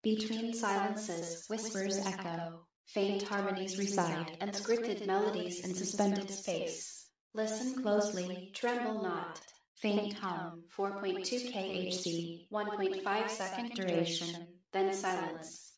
Between silences, whispers echo, faint harmonies reside, and scripted melodies in suspended space. Listen closely, tremble not. Faint hum, 4.2 kHz, 1.5 second duration, then silence.